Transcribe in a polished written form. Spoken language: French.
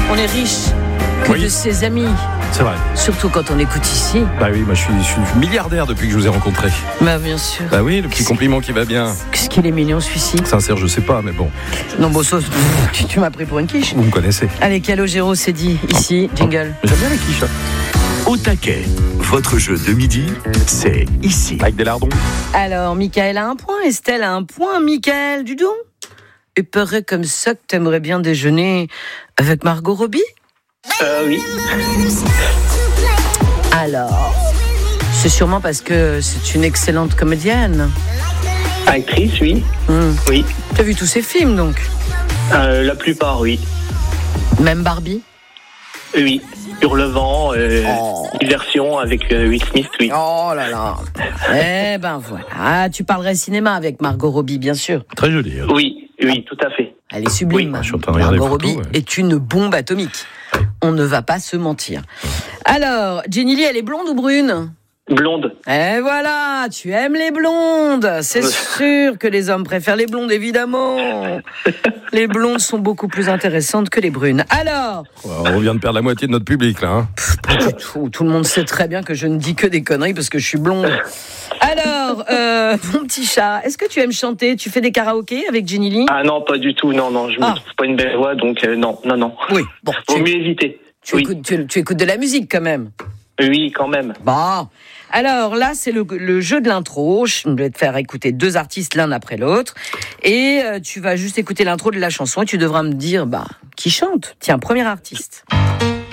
on est riche que de ses amis. C'est vrai. Surtout quand on écoute ici. Bah oui, moi je suis milliardaire depuis que je vous ai rencontré. Bah bien sûr. Bah oui, le petit compliment qui va bien. Qu'est-ce qu'il est mignon celui-ci. Sincère, je sais pas, mais bon. Non, bon, ça, tu m'as pris pour une quiche. Vous me connaissez. Allez, Calogero, c'est dit. Ici, jingle. J'aime bien les quiches. Au taquet, votre jeu de midi, c'est ici. Avec des lardons. Alors, Michael a un point, Estelle a un point. Michael, du don. Il paraît comme ça que t'aimerais bien déjeuner avec Margot Robbie. Oui. Alors, c'est sûrement parce que c'est une excellente comédienne. Actrice, oui. Oui. T'as vu tous ses films, donc? La plupart, oui. Même Barbie? Oui. Sur le vent, version avec Will Smith, oui. Oh là là. Eh ben voilà. Ah, tu parlerais cinéma avec Margot Robbie, bien sûr. Très joli. Oui, oui, tout à fait. Elle est sublime. Oui, je suis en train de regarder Margot les photos, Robbie ouais. est une bombe atomique. On ne va pas se mentir. Alors, Jenny Lee, elle est blonde ou brune? Blonde. Eh voilà, tu aimes les blondes. C'est sûr que les hommes préfèrent les blondes, évidemment. Les blondes sont beaucoup plus intéressantes que les brunes. Alors, On vient de perdre la moitié de notre public, là. Hein. pas du tout. Tout le monde sait très bien que je ne dis que des conneries parce que je suis blonde. Alors, mon petit chat, est-ce que tu aimes chanter? Tu fais des karaokés avec Jenny Lee? Ah non, pas du tout. Non, je me trouve pas une belle voix, donc non. Oui, bon. Vaut mieux éviter. Oui. Tu écoutes de la musique quand même. Oui, quand même. Bon. Alors là, c'est le jeu de l'intro. Je vais te faire écouter 2 artistes l'un après l'autre. Et tu vas juste écouter l'intro de la chanson et tu devras me dire qui chante. Tiens, premier artiste.